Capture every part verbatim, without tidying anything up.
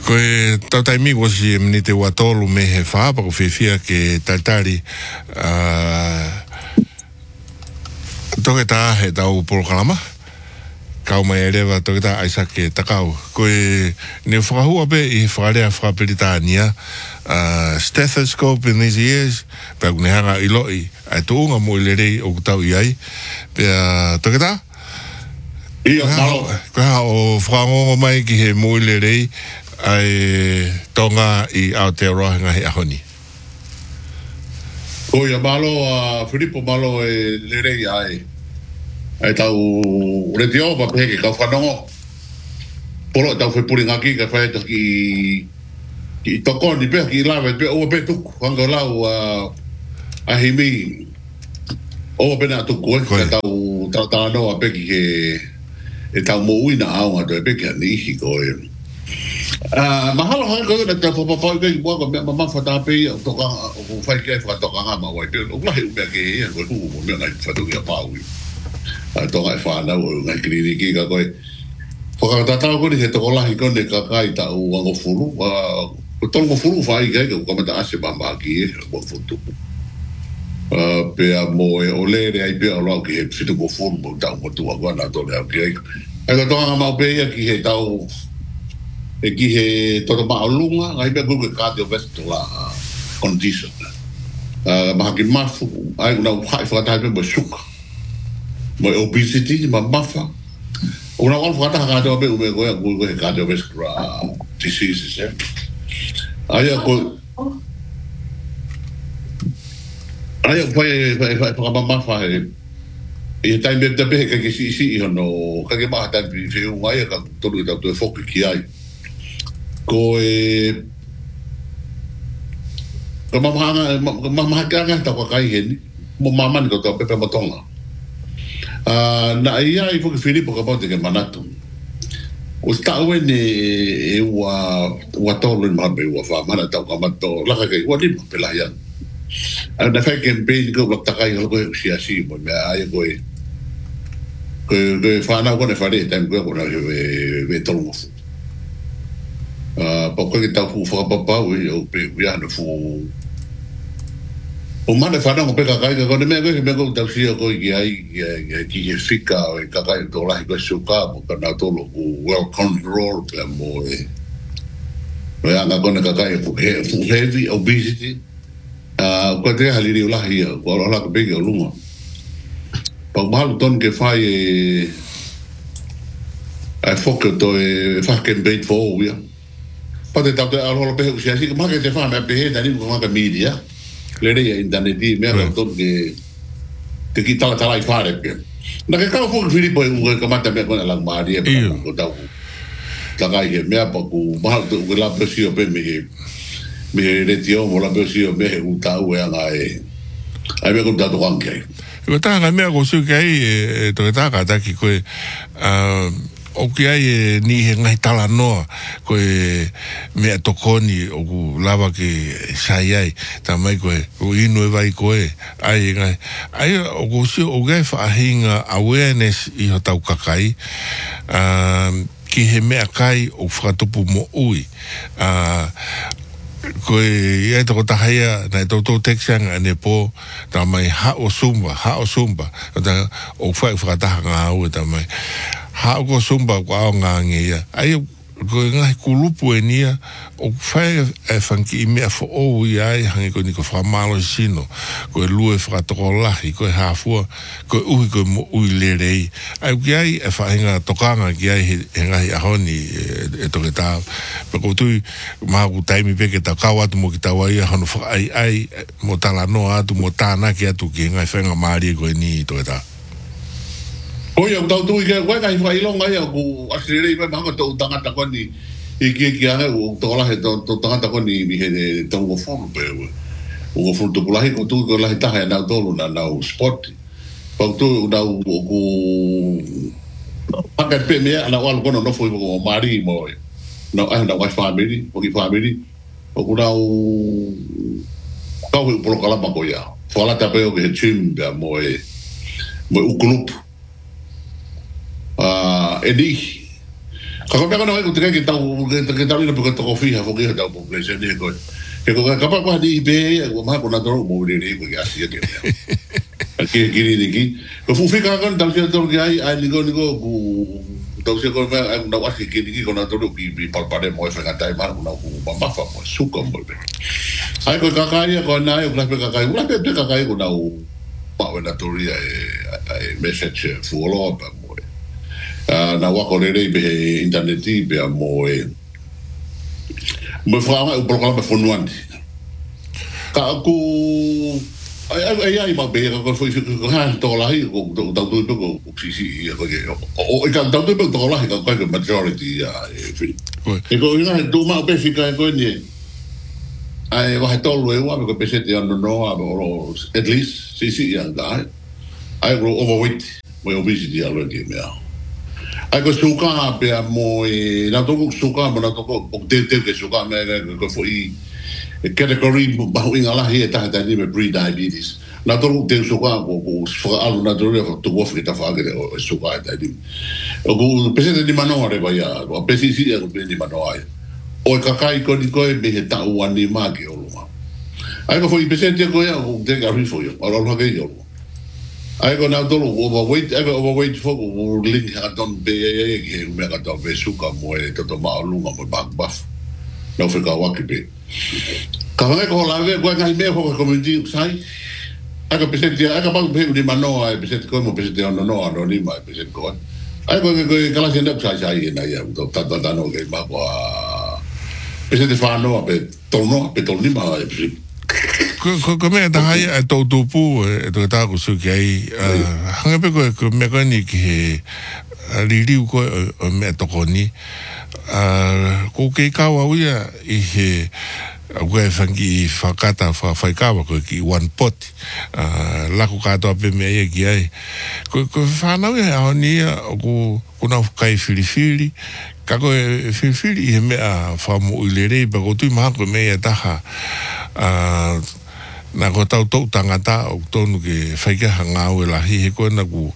Koe tau taimi wasi mni te watolu me he wha, pako whiwhia ke taitari uh, toke tā he tau polokalama. Kau mai erewa toke tā aisa ke takau. Koe ne whakahua pe i whakarea whakaperitania uh, stethoscope in these ears, pe aku ne hanga i loi, ai tuunga mo i lerei o kutau i ai. Pe uh, toke tā? Ia, malo. Koe ha o whakangongo mai ki he mo i lerei, ai tonga i Aotearoa ngahi ahoni. Ko ia malo a uh, Filipo malo e lerei ai. Ai tau reti o pa peke ka whanongo. Polo tau whai puri ngaki ka whai ki ki toko ni pe ki lawe pe o pe tuku hanga lau a a himi o pe na tuku e ka tau tau tau noa pe ki he e tau mo uina aunga to e pe ki a nihi ko e. Uh, mahalo ha ko na ta papa pa ke mo ko ma ma fata pe to ka o fai ke fa to ka ma wa pe o la he be ke e ko ku mo na fa to ya pa wi a to ka fa na o na kliniki ka ko fo ka ta ta ko ni to la hi ko ne ka ka ta o ngo fulu a ko to ngo fulu fa i ke ko ma ta ase ba ma ki ko futu uh pe a mo e o le re ai pe o la ki fitu ko fulu mo ta mo tu agora na to le ke ai ko to ma pe ki he ta o e ki he toto maalunga ngai pe gugu cardiovascular condition uh ma ki mafu ai una hai fa ta pe mo suka mo obesity ma mafa una wan fa ta ka to pe ube go gugu cardiovascular diseases eh ai ko ai ko fa fa ma mafa e tai me te pe ka ki si si no ka ke ma ta bi fe un ai ka to lu ta to foku ki ai ko e ko mamanga mamanga kanga ta ko kai hen mo mama ni ko to pepe motonga ah na ia i foki Filipo ka bote ke manatu o sta we ne e wa wa tolo ma be wa fa mana ta ka mato la ka ke wa ni pela ya ana fa ke be ko ta kai ko si asi mo me ai ko e ko de fa na ko ne fa de tem ko na be be tolo Uh, pa koe ki tau fu whakapapa ui o pe ui ana fu o mana whanau pe kakai ka kone mea koe mea koe tau sia koe ki ai ki he whika o e kakai tō lahi koe suka mo ka nā tolo ku well control pe mo e o e anga kone kakai fu heavy obesity uh, koe te haliri o lahi ia koe alo laka peke o lunga pa mahalu ton ke whai e ai whoka to e whaken beit fo o ia pate tau te aloha pehe usia si maka te whana pehe tani ko maka media le rea interneti mea ka ton ke te ki tala tala i whare pe na ke kau fuku Filipo e uke kamata mea kona lang maari e pa ko tau takai he mea pa ku mahal te uke la presio pe me he me he reti o mo la presio me he utau e anga e ai mea kona tato kanke ai Iwa tānga mea ko suke ai e toke tāka taki koe o ki ai e ni he ngai tala noa koe mea tokoni o ku lava ki sai ai ta mai koe o inu e vai koe ai ngai ai o ku si o gai whaahinga awareness i ho tau kakai um, ki he mea kai o whakatupu mo ui uh, koe iai toko tahaia nai tautou teksanga ane po ta mai ha o sumba ha o sumba o whai whakataha ngā ue ta mai ha o sumba ko ao ngā ngia ai ko ngai kulupu e nia o whai e whanki i mea fo o i ai hangi ko ni ko whamalo sino ko e lue whakatoko lahi ko e hafua ko e uhi ko e mo ui le rei ai ki ai e whahinga tokanga ki ai he ngahi ahoni e toke tā pa ko tui maha ku taimi peke tau kau atu mo ki tau ai hanu whaka ai ai mo tala no atu mo tāna ki atu ki ngai whenga maari ko e ni toke tā Oi, eu tau tui ke koe kai whai longa ia ku Australia i mai mahanga tau tangata koni i kia kia he o tau lahe tau tangata koni mi he tau o furu pe o furu tuku lahi ko tui ko lahi taha e nau tolu na nau spot pau tui o nau o ku haka pe mea na wala kono nofo i ko mari mo nau ahe nau wai family o ki family o ku nau kau i upolo kalama ko ia whalata pe o ke he chim pia mo e mo e ukulupu Uh, e ni Kako peka no te ke tau ke tau ina peka to fiha fo ke tau population ni ko. Ke ko ka pa ko di be ko ma ko na to mo ri ri ko ya si ke. Ke ke ri ki. Ko fu fika kan tau se to ke ai ai ni ko ni ko ku tau se ko ma na wa ke ki ko na to ki bi pa pa de mo fe ka tai ma na ku pa pa fa mo su ko mo be. Ai ko ka ka ya ko na yo ka pe ka ka u la pe ka ka ko na u pa na to ri ai message follow up mo. Uh, na wako rere be interneti be mo e mo fra o programa fonuante ka ku ai ai ai ma be ko foi ko han to la hi ko to to to ko si si ko ke o ka to to to la hi ka ko majority ya e ko ina do ma be fika ko ni ai wa to lo e wa ko pe se te no no at least si si ya da ai go overweight mo obesity ya lo ke me ai ko suka pe mo e na to suka mo na to ko te te ke suka me ko foi category ba wi ngala hi ta ta ni me pre diabetes na to te suka ko ko fa alu na to to ko fita fa ke suka ta di o ko pese de mano re ba ya o pese si ya ko de mano ai o ka kai ko di ko e be ta u ani ma ke o ma ai ko foi pese te ko ya ko te ga ri fo yo o lo ke yo ai ko na to overweight ai ko overweight fo ko link ha don be e ke me ka to be suka mo e to to ma lu mo ba ba no fe ka wa ke be ka va ko la ve ko ngai me ko ko me di sai ai ko pese ai ka ba be di mano ai pese ko mo pese no no no ni ma pese ko ai ko ko ka la senda sai sai na ya to ta ta no ke ma ko pese de fa no pe to no pe to ni ma pese ko ko me ta hai to to pu e to ta ko su ke hanga pe ko ko me ko ni ki li li ko me to ko ni ko ke ka wa ya i he ko e fangi fakata fa fa ka wa ko ki one pot la ko ka to pe me ye ki ai ko ko fa na ya ni ko ko na kai fili fili ka ko fili fili e me a fa mo ile re ba ko tu ma ko me ya ta ha na ko tau tau tangata o tonu ke whaike hanga o e lahi he koe na ku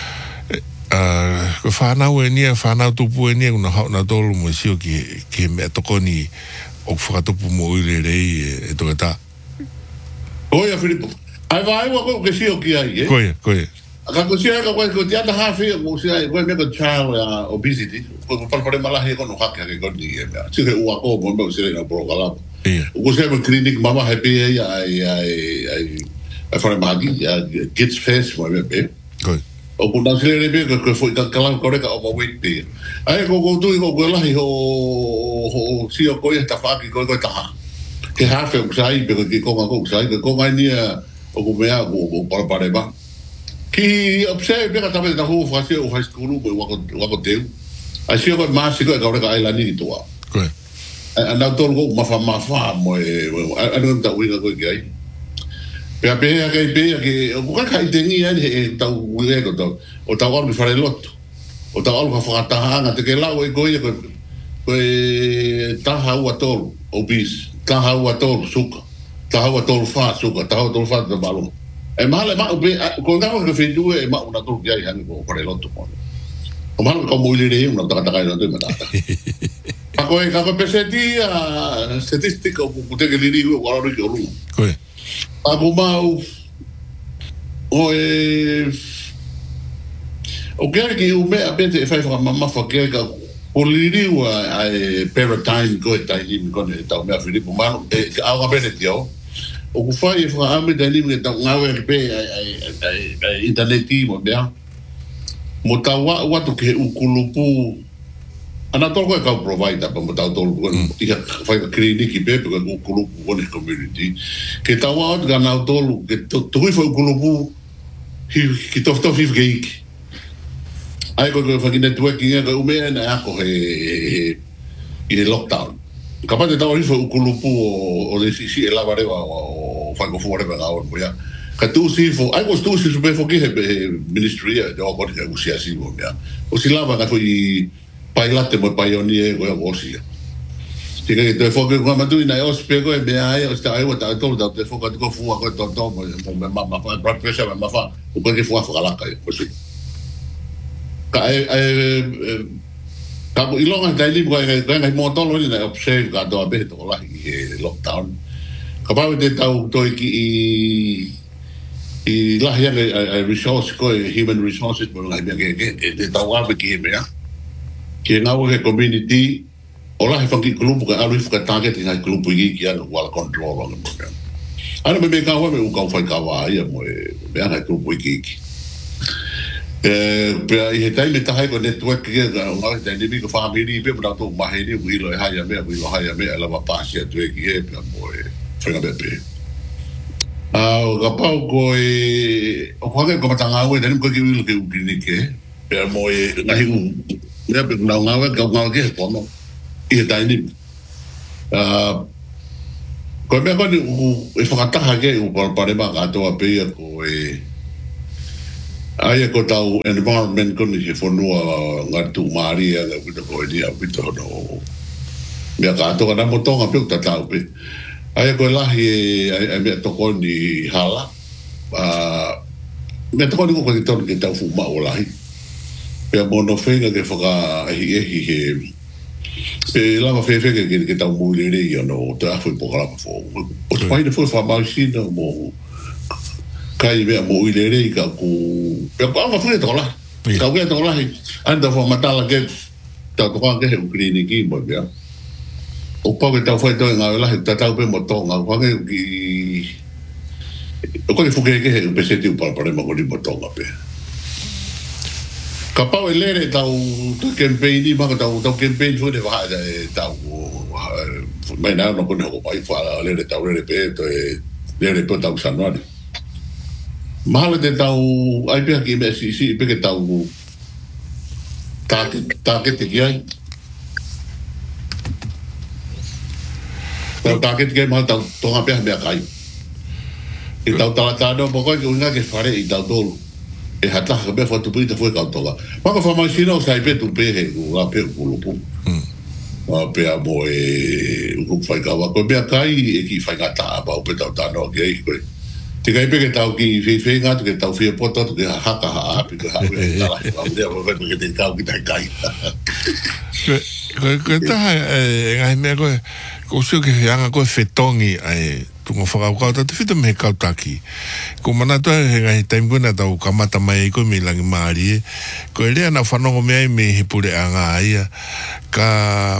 ko whanau e nia whanau tupu e nia kuna hau na tolu mo sio ki ke mea toko ni o whakatupu mo uile rei e toke ta oia Filipo ai vai wa ko ke sio ki ai e koe koe ka ko sia ka ko te ata hafi ko sia ko me ko child obesity ko ko pare malahi ko no hakka ke ko ni e mea si ke ua ko mo mo sia na programa o se me clinic mama happy ai ai ai ai fora magi kids face mo me be o ko na se le be ko foi ka kala ko re ka overweight be ai ko ko tu ko ko la hi ho ho si o ko esta fa ki ko ko ta ke ha fe usai be ko ko ko usai ko ko ni o ko me a ko para para ba ki observe be ka ta be da ho fa se o high school ko wa ko wa ko teu ai si ko ma si ko ka re ka ai la ni to ko ana tol go ma fa ma fa mo ana ta wi ko gai pe pe ke pe ke o ka kai tengi ai ta wi ko to o ta go mi fa lot o ta go fa ta hanga te ke la wi ko ko ko ta ha wa tol obis ta ha wa tol suka ta ha wa tol fa suka ta ha tol fa de balon e male ma ko nga ko fe due ma una tol gai hanga ko fa lot mo o mal ko mo ile re una ta ta kai no te mata ako e kako peseti a statistika o kute ke liri o wala ri o lu koe ako mau o e o ke ke u me apete e fai fa mama fa ke ka o liri o ai paratime ko e tai ni ko ne ta me Filipo mano e a ga bene tio o ku fai fa ame da ni me ta ngawe pe ai ai ai interneti mo bea mo ta wa wa to ke u kulupu ana tolko e kau provide pa mo tau tolu ko tika fai ka kliniki pe pe ko kulupu ko ni community ke tawa ot ga na tolu ke to to foi kulupu hi ki to to fif geik ai ko ko fa ki networking e ko me na ko e e lockdown capaz de tawa hi foi kulupu o de si si e lavare o fa ko fore ba o ya ka tu si fo ai ko tu si super fo ki ministry de o ko ke usia si mo ya o si lava ka foi pailate mo pioneer ko o sia tika ke te foke ko matu ina o spego e bea ai o sta ai o ta to da te foka ko fu ko to to mo me mama fa blood pressure me fa o ko ke fu fa la ka ko si ka ai ai ka ko ilonga dai li ko ngai ngai mo to lo ni na observe ka do be to la i lockdown ka pa de tau to ki i i la ya le resource ko human resources mo la ke ke de tau wa ki me ya ke na wo ke community ola he fangi grupo ka alu ka target ngai grupo i ki ala wala control on mo ana me me ka wa me u ka fa ka wa ia mo be ana grupo i ki eh pe i he tai me tai ko network ke ga nga dai ni ko family pe mo to ma he ni wi lo ha ya me wi lo ha ya me ala ma pa sia tu ki e pe mo e fa ga be ah ga pa ko e o ko ga ko ta nga we dai ko ki wi lo ke u ki ni ke pe mo e nga hi u ne pe na nga we ka nga ke ko no i he tai ni ah ko me ko ni e fa ta ha ke u pa pa re ba ga to a pe ko e ai ko tau environment ko ni fo no nga tu maria nga ko ko dia pito no me ka to na mo tonga pe ta tau pe ai ko la hi ai me to ko ni hala a me to ko ni ko ni to ki tau fu ma o la hi pe mo no fe nga ke fo ka hi hi hi pe la ma fe fe ke ke tau mo le le yo no ta fu po ka fo o pai de fo fa ma si no mo kai be mo ile re ka ku pe pa ma fu to la ka ke to la anda fo mata la ke ta to ka ke u kliniki mo ya o pa ke ta fo to nga la ta ta pe mo to nga ka ke ki o ko fu ke ke pe se ti pa pa mo ko di mo to nga pe ka pa ele re ta u to campaign ni ma ka ta u to campaign fu de va ta u mai na no ko no pa i fa le re ta u re pe to e le re pe ta u sanwani mahala te tau ai pia ki me si si pe ke tau ta ta ke te ki ai tau ta ke te ki mahala tau tonga pia mea kai i tau tala tāno mo koe ki unga ke whare i tau tolu e hata ka mea whatu pui te fue kau tonga maka whamai sina o sai pe tu pe he ku la pe ku lupu ma pe a mo e uku whai kawa koe mea kai e ki whai ngata apa o pe tau tāno ki ai koe te kai pe ke tau ki fi fi nga ke tau fi poto ke haka ha api ke ha e la au de o ke te tau ki tai kai ko ko ta e ngai me ko ko su ke anga ko fetongi ai tu mo fa ka ta fito me ka ta ki ko mana to e ngai time ko na tau kamata mai ko mi langi mari ko ele na fa no me me he pure anga ai ka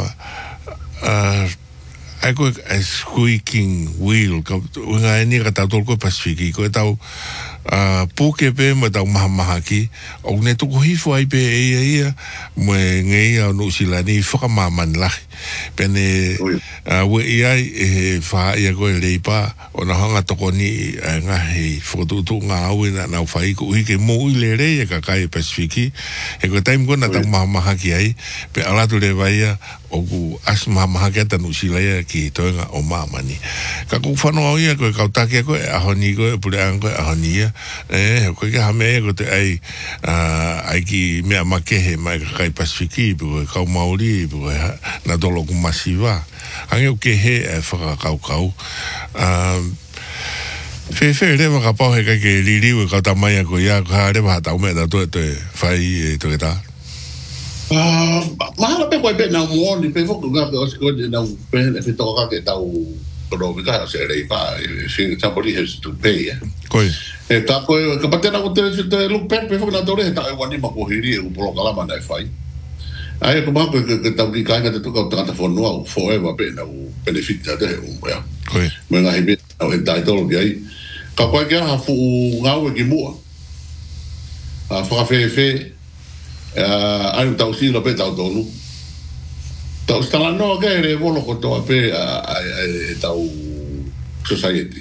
ai ko a squeaking wheel ka nga ni ka tau ko Pacific ko tau a puke pe mo tau maha maha ki o ne tu ko hifo ai pe e ia mo ngai a no sila ni foka maman la pene a we ia e fa ia ko le pa o na hanga to ko ni nga he foto tu nga au na na fa ko i ke mo i le re ka kai Pacific e ko time ko na tau maha maha ki ai pe ala tu le vai o ku asma maha ke ta no sila ia ki to nga o mama ni ka ku fa no ia ko ka ta ke ko a honi ko pure an ko a honi eh ko ke ha me ko te ai ai ki me ma ke he mai kai Pacific bu ka mauri bu na dolo ku masiva ange ke he fa ka ka um fe fe le va ka pa he ka ke li li ka ta mai ko ya ka le va ta me da to te fai to ta ah ma pe ko pe na mo ni pe fo ko ga ko ko na pe le to ka ke tau pero me da se le pa si somebody has to pay koi e ta ko ka pa te na ko te te lu pe pe fo na tore ta e wani ma ko hiri u polo kala ma na fai ai ko ma ko ke tau ki ka ka te to ka ta fo no forever pe na u benefit da de u ya koi me na hibe au e dai tolo ki ai ka ko ke ha fu nga u ki mo a fa fe fe Uh, ai tau si lo pe tau tolu tau stala no ke re volo ko to pe ai tau society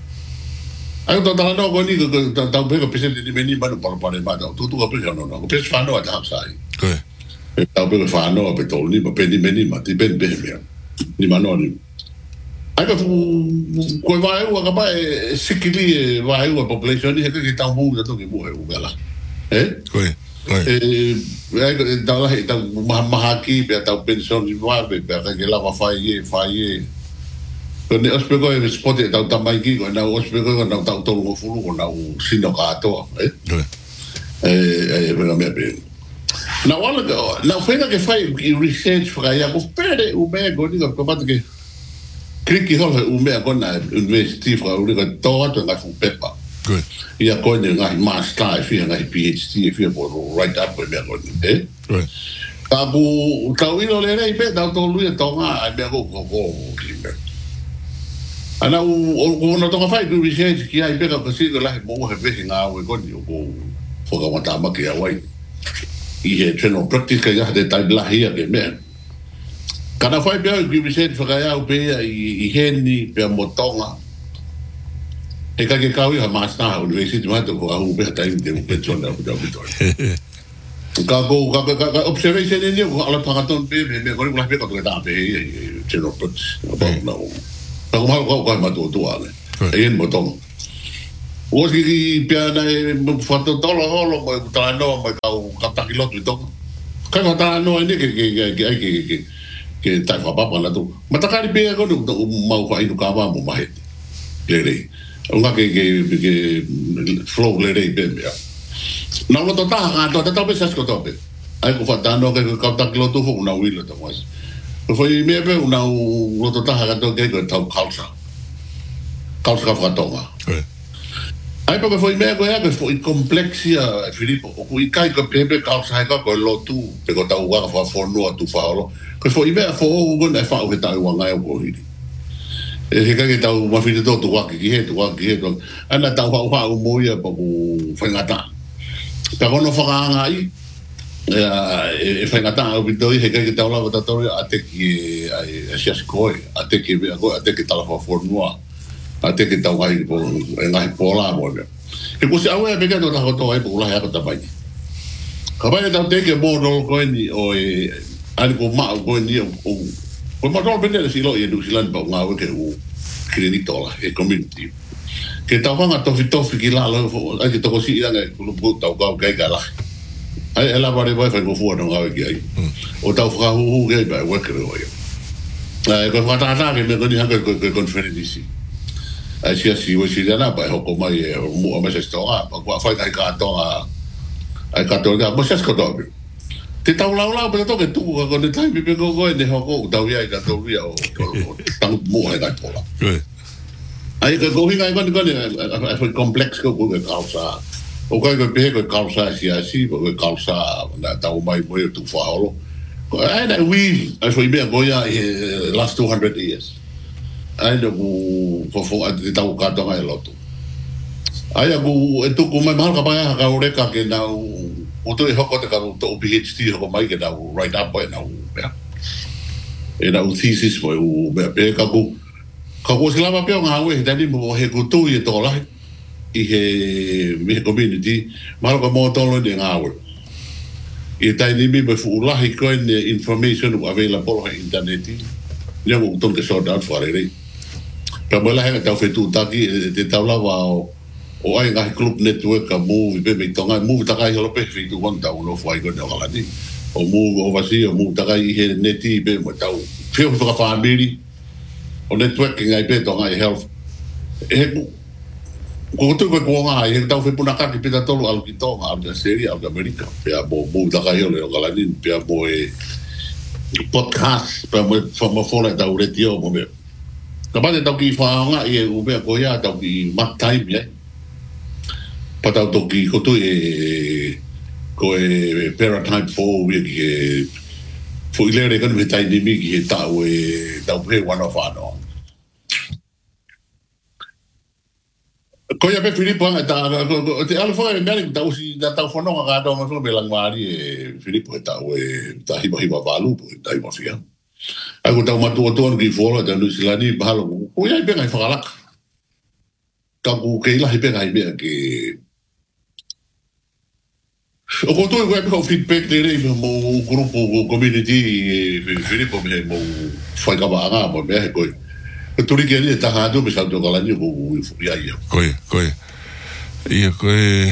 ai tau tala no ko ni ko tau pe ko pese di meni ba no pa pa ba tau tu tu ko pe no no ko pe fa no ta sai ko tau pe fa no pe tolu ni pa pe di meni ma ti ben be me ni ma no ni ai ko ko vai u ka ba sikili vai u population ni ke tau mu da to ke mu e u gala eh ko eh eh da la da maha ki be da pension ni va be be que la va faille faille ko ne ospego e spot da da mai ki ko na ospego na da to lo fulu ko na sino ka to eh eh eh me me Na wala na fena ke fai research fra ya ko pere u me go ni ko pat ke kriki hol u me go na university fra u ko to to na fu pepa good ia ko ni ngai master fi ngai PhD fi bo right up me go ni eh right ka bu ka wi lo le re pe da to lu to nga me go go go ana u u no to fai research ki ai pe ka si go la mo he pe nga we go ni go fo ga mata ma ke ai i he general practice ka ya de tai la hia ke me kana fai bia ki research fa ya u pe i he ni pe motonga e ka ke ka wi ha master university ma to ko u pe tai de pe tsona u da to ka go ka ka observation ni ko ala pangaton pe me me ko la pe ka to da pe general practice ba na u ta ko ma ko ka ma to to ale e en motonga o si ki piana e fato tolo holo mo ta no mo ka ka ta kilo tu to ka ka ta no ni ke ke ke ke ke ke ta fa pa la tu ma ta ka ri pe ko no ma ko ai ka ba mo ma he le le o nga ke ke ke flow le le pe ya na lo to ta ka to ta pe sa ko to pe ai ko fa ta no ke ka ta kilo tu fo na wi lo to mo fo i me pe una lo to ta ka to ke ko ta causa causa ka fa to ma ai porque foi mego é que foi complexia Filippo o cui cai que pepe causa ka ko lo tu pe ko ta uga fa for no tu fa lo que foi me fo o go na fa o que ta o nga o ko hiri e que que ta o ma fi to tu wa ki he tu wa ki he to ana ta fa fa o mo ya pa ku fa ngata ta ko no fa nga ai e fa ngata o bito he que ta la ta to ate ki ai sia skoi ate ki ate ki ta la fa for no ate ke tau ai po ngai pola mo e ko se awe be ka to ta to ai po la ya ta bai ka bai ta te ke mo no ko ni o e ali ko ma ko ni o ko ma do bene si lo e du silan pa nga we ke u kredito la e community ke ta nga to fito fi la lo ai ke to ko si nga ko lu ta ko ga ga la ai ela bare vai fa ko fu no nga we ke ai o ta fra hu ge ba we ke ro ai ai ko fa ta ta ke me ko ni ha ko conference ai sia si o si dana ba ho ko mai mo ma se sto a pa fa ai ka to a ai ka to ga mo se ko do te ta la la pe to ke tu ko ne tai pe ko ko ne ho ko ta wi ai ka to wi o tang mo ai ka to la ai ka ko hi ai ko ko ne ai foi complex ko ko causa o ka ko pe ko causa sia si ko causa na ta o mai mo tu fa ho ai na wi ai foi me go ya last two hundred years ai no ko fo a te tau ka tonga e loto ai agu e tu ko mai mal ka pa ka ore ka ke na o to e hoko te ka to PhD ko mai ke na right up e na u e na u thesis mo u be pe ka ku ka ko sila pa pe nga we dani mo he ku tu e to la i he me community mal ko mo to lo de nga we e tai ni me fu la hi ko information available on internet ya mo to ke so down for re ka bola he ta fe tu ta ki te ta la wa o ai ga club network ka move be me tonga move ta ka lo pe fi tu kon ta uno fo ai ko no la ni o move o va si o move ta ka i he neti be mo ta fe o fa family o networking ai be tonga i health e ko tu ko ko nga e ta fe puna ka ki pe ta tolo al ki tonga al serie al america pe a bo move ta ka yo le la ni pe a bo e podcast pe mo fo mo fo la ta ure tio mo me ka ba te tau ki whaanga i e ubea ko ia tau ki mat time ye pa tau tau ki koto e ko e paratype four ui ki e fo i lere kanu he tai nimi ki he tau e tau pe one of ano ko ia pe Filippo anga ta te ala fo e meri tau si da tau whanonga ka tau ma me lang maari e Filippo e tau e ta hiba hiba valu po e ta hiba fia aku tahu matu tuan ki fora dan lu silani bahalo ko ia be ngai fakalak ka ku ke la be ngai be ke o ko to e be feedback de mo grupo community Filippo me mo foi ka ba nga mo be ko tu ri ke ni ta ha do me sa do kala ni ko ia ia ko ko ia ko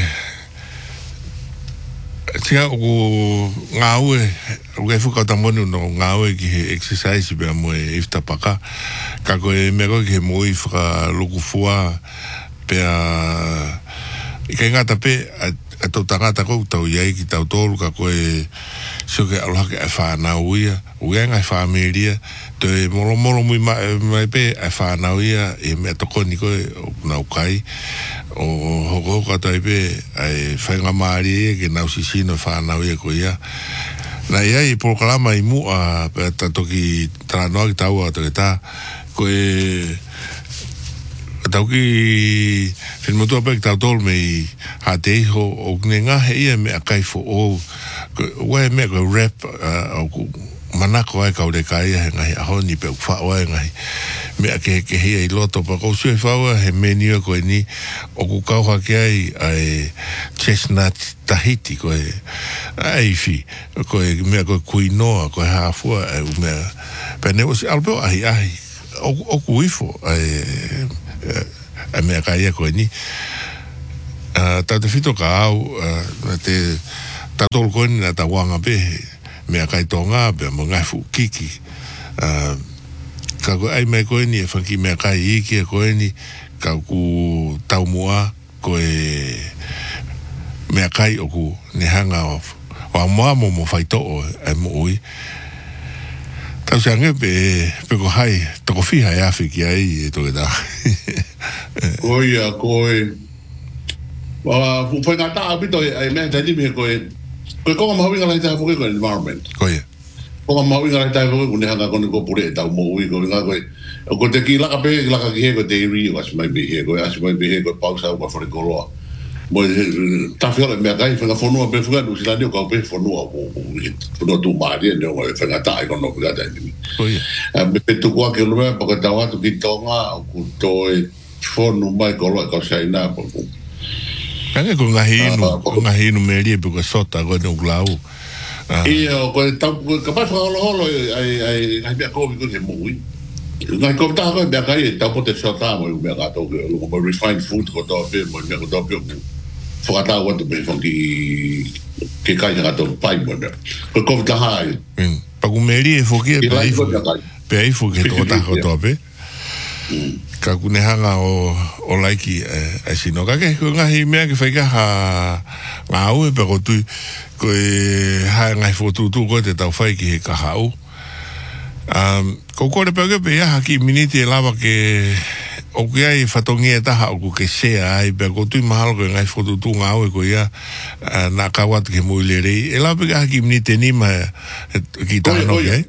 tia o ngawe o ke fuka tamonu no ngawe ki exercise be mo e ifta paka ka ko e me ko ke mo ifra loku fua pe a Ika ngata pe, a tau tangata kou tau iai ki tau tolu ka koe soke aloha ke ai whanau ia, uia ngai whameria, to e molo molo mui mai pe ai whanau ia, e mea toko ni koe nau kai, o hoko hoko atai pe ai whainga maari e ke nau sisino whanau ia koe ia. Na ia i proklama i mua, pe tatoki tranoa ki tau a toke ta, koe tau ki whenmotua pe ki tau tolu mei ha te iho o kne ngā he ia mea kai fo o ue mea koe rap o ku manako ai kaure ka ia he ngahi aho ni pe u wha oa ngahi mea ke ke hea i loto pa kou sui whaua he menio koe ni o ku kauha ke ai ai chestnut Tahiti koe ai fi koe mea koe kuinoa koe hafua e u mea pene o si alpeo ahi ahi o ku ifo ai a mea ka ia koe ni tau te whito ka au te tatol koe ni na ta wanga pe mea kai tonga pe mo ngai fu kiki ka koe ai mai koe ni e whanki mea kai iki e koe ni ka ku tau mua koe mea kai o ku ne hanga of wa mua mo mo whaito o e mo ui tau se ange pe pe ko hai toko fiha e awhiki ai e toke ta koe ia koe wa whai ngata a pito e mea taiti me koe koe konga mahawinga lai tae whuke koe environment koe konga mahawinga lai tae whuke kune hanga kone ko pure e tau mo ui koe nga koe o ko te ki laka pe laka ki he koe te iri o asi mai be he koe asi mai be he koe pausa o whare koroa mo tawhi ole mea kai whanga whanua pe whuka nusi lani o kau pe whanua whanua tu maari e neo e whanga tae kono whika tae nimi me pe tukua ke lumea pa koe tau atu ki tonga o ku toe whonu mai kolo e kau saina pa ku Kanga ko ngahi inu, ko ngahi inu meri e pe ko sota ko ne ulau. Ia ko tau ka pa holo holo ai ai ai mea ko ko he mui. Ngai ko ta ko mea kai tau po te sota mo mea ka to ko mo refined food ko to pe mo mea ko to pe ko. Fo ta wa to pe fo ki ke kai ka to pai mo mea. Ko ko ta hai. Pa ku meri e fo ki pe ai fo. Pe ai fo ke to ta ko to pe. Ka kunehanga o o laiki e sino ka ke ko ngahi mea ke whaika ha ngā au e pe ko tui ko e hae ngai fotu tu ko te tau whaiki he ka hau ko kore pe ke pe ia haki miniti e lawa ke o ke ai whatongi e taha o ku ke sea ai pe ko tui mahalo ko ngai fotu tu ngā au e ko ia nā kawat ke mui le rei e lawa pe ke haki miniti ni ma ki taha no ke ai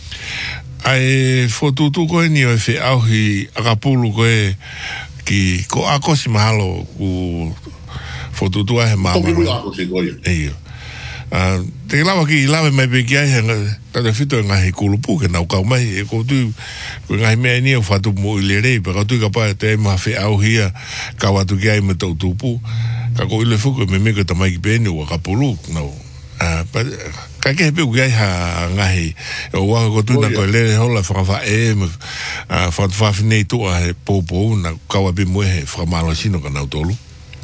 ai fotutu koe ni o e whi auhi akapulu koe ki ko akosi mahalo ku fotutu ahe mama Toki akosi koe eio te lawa ki lawe mai pe ki ai tate whito e ngahi kulupu ke nau kau mai e koutu ko ngahi mea ni o whatu mo i le rei pe koutu ka pae te ema whi auhi a ka watu ki ai me tau tupu ka ko ile fuku me meko tamai ki pēni o akapulu nau ka ke pe ugai ha ngahi o wa ko tu na ko le hola fra fa e fa fa fine tu a popo na ka wa be mo he fra malo sino ka na tolu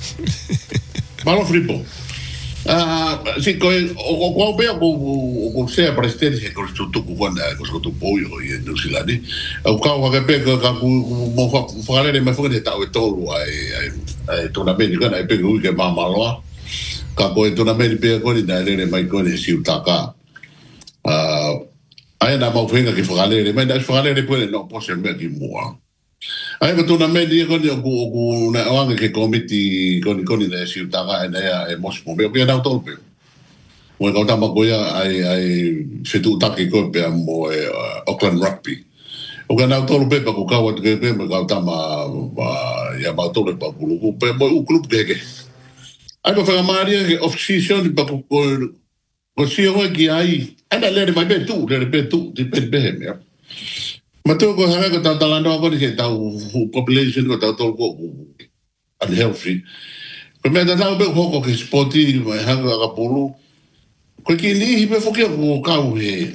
malo fripo ah si ko o ko pe ko ko se presidente ko tu tu ko na ko tu pollo e no silani o ka wa pe ka ku mo fa fa le me fa de ta o tolu ai ai tu na be ni ka na pe ku ke ma malo ka koe tona meri pia koni na lere mai koni si utaka uh, ai na mau whenga ki whakalere mai na whakalere pune no pose mea ki mua ai ka tona meri koni o ku na oanga ke komiti koni koni na si utaka e na e mosmo mea pia nau tolpe mo e kautama koe ai ai whetu utaki koe pia mo e Auckland Rugby o ka nau tolpe pa ku kaua te koe pia mo kautama ia mau tolpe pa kuluku pia mo u kulupu keke ai ko whaka maria ke off-season pa ko ko si o ki ai ana lere mai be tu lere be tu ti pe be mea ma tu ko hanga ko tau talando ko ni ke tau population ko tau tol ko unhealthy ko me tau be ko ko sporti mai hanga ka pulu ko ki ni be fo ke ko kau he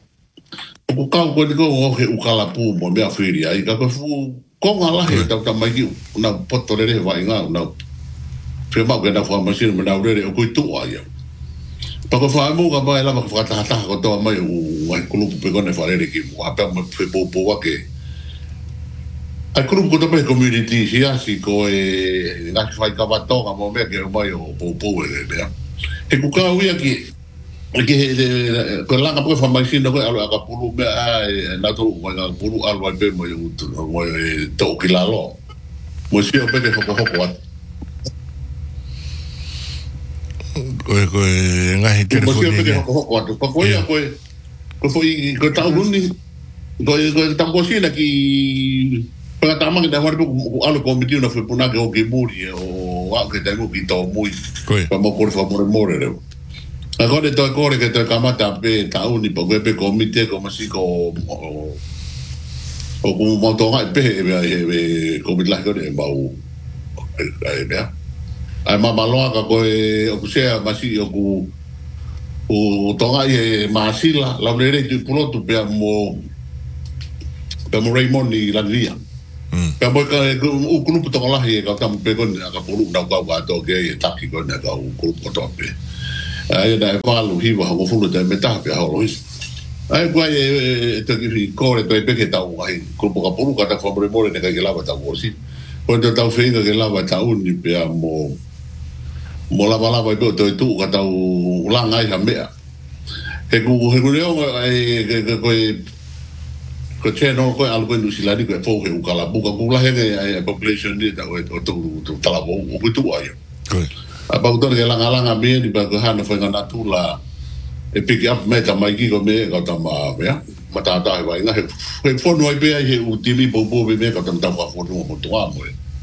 ko kau ko ni ko o he u kala pu mo me afiri ai ka ko fu ko ngala he tau tamai ki na potore vai nga na pe mau ke na fo masina me na ure o ko tu ai pa ko fa mo ka ba la ma fa ta ta ko to mai u ai ko lu pe ko ne fa re ki mo apa mo pe po po wa ke ai kuru ko tape community sia si ko e nga fai ka batonga mo me ke mai o po po e le e ku ka wi aki ke ko la ka po fa mai sino ko alo ka pulu me na to ko ga pulu alo be mo yo mo to ki la lo mo si o pe ko ko ko ko ko nga he telefoni ko ko ko ko ko ya ko ko foi ko ta undi ko ko ta ko si na ki para tamang da war ko alo komiti na foi puna ke o ke muri o a ke tengo ki to muy pa mo por favor more re agora to agora que to kamata pe ta uni po pe komite como si ko o como moto ai pe e komiti la ko e bau ai be ai mama loa ka ko e o sea masi o ku o tonga e masila la blere tu pulo tu pe mo pe mo Raymond ni la dia pe mo ka o grupo tonga la e ka tam pe kon ka pulu na ka ka to ke e taki kon ka o grupo to pe ai da fa lu hi wa ho fulu da meta pe ho lo ai kwa e to ki ko re pe ke ta o ai grupo ka pulu ka ta fa mo mo ne ka ke la ta o si quando ta fe ka ke la ta un ni pe mo mo la bala vai to tu ka tau langa i mea he ku he ku leo ai ke ko ko che no ko algo in usilani ko fo he ukala buka ku la he ai population ni ta o tu tu tala bo ku tu ai ko apa utor ke langa langa me di ba ko hana fa na tu la e pick up me ta mai ki ko me ka ta ma ya mata ta vai na he he fo no ai be ai he utimi bo bo be me ka ta ta fa fo no mo to amo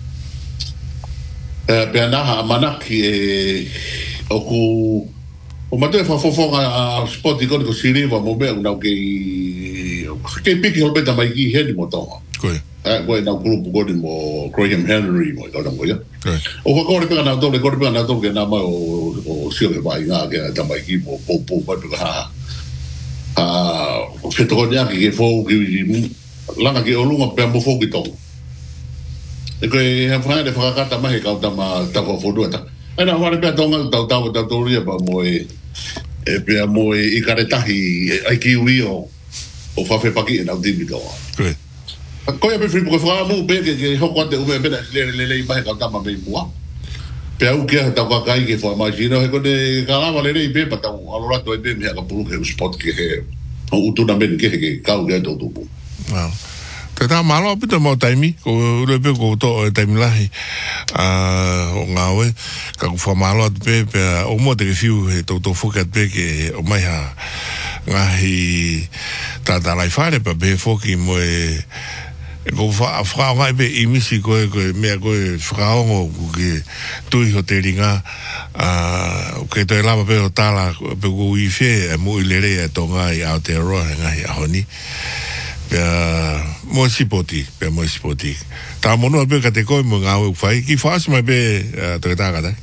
eh pe ana manaki e o ku o mate fa fofo a spot di ko siri va mo be una ke ke piki ho beta mai ki he di mo to ko eh ko na grupo ko di mo Graham Henry mo ka mo ya o ko ko pe na to le ko pe na to ke na ma o o sio ke vai na ke ta mai ki mo po po ba ha ah o se to nya ki fo ki langa ki o lunga pe mo fo ki to e ko e fa de fa ka ta mai ka ta ma ta ko fo do ta e na wale pe tonga ta ta ta to ria pa mo e e pe mo e i karetahi ai ki wi o o fa fe pa ki na di mi do ko ko ya pe fri ko fa mo pe ke ho ko te u be le le le ba ka ta ma me mo pe au ke ta ka kai ke fo ma jino he ko de ka la vale le pe pa ta o lo rato e be me ka pu ke spot ke he o tu na me ke ke ka u ke to tu wow te tā malo apita mau taimi, ko urepe ko to e taimi lahi, o ngawe, ka kuwha malo atu pe, pe o mo te ke whiu he tau tau whuke atu pe ke o mai ha ngahi tātā lai whare pa pe whoki mo e e ko whakao ngai pe imisi koe koe mea koe whakaongo ku ke tui ho te ringa ke toi lama pe o tāla pe ko i whe e mo i lere e tō ngai Aotearoa he ngahi ahoni pea mo sipoti pea mo sipoti tā mono pe ka te koe mo ngā weu whai ki whaasi mai pe toke tā kata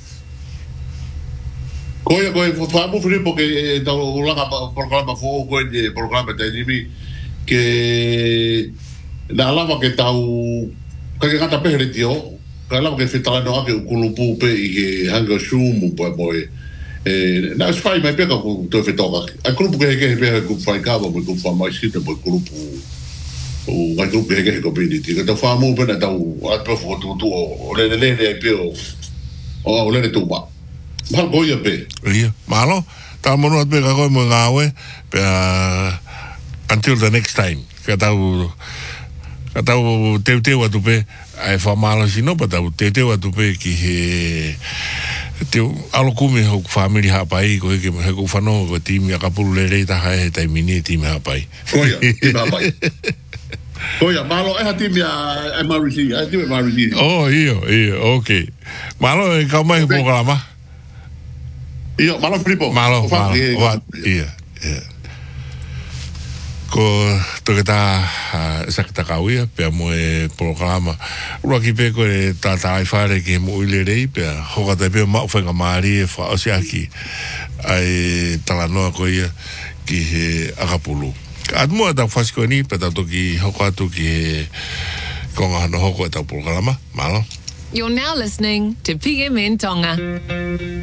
koe koe whaamu whiripo ke tau ulanga programa fō koe ni programa te nimi ke na alama ke tau ka ke ngata pehere tio ka alama ke whetala no ake ukulupu pe i ke hanga shumu po e moe na spai mai peka ku to whetoka a kulupu ke heke he pehe ku whai kawa mo ku wha mai sita mo kulupu o ngai kulupu heke he community ka tau whaamu pena tau atpe whotutu o lene lene ai pe o o lene tuma mahal koia pe ia malo tā mono atpe ka koe mo ngāwe pe until the next time ka tau ka tau teu teu atu pe ai whamalo sino pa tau teu teu atu pe ki he teu alo kume ho family hapai ko he he ko whano ko timi a kapulu le rei taha he taimini e timi hapai koia timi hapai koia malo e ha timi a M R C a timi M R C oh iyo iyo ok malo e kau mai programa iyo malo flipo malo malo iya iya ko toke tā sakata kauia pea mo e programa raki pe ko e tā tai whare ke mo uile rei pea hoka te pea mau whenga maari e wha osi aki ai talanoa ko ia ki he akapulu at mua tau whasiko ni pea tau toki hoko atu ki he konga hano hoko e tau programa malo. You're now listening to P M N Tonga.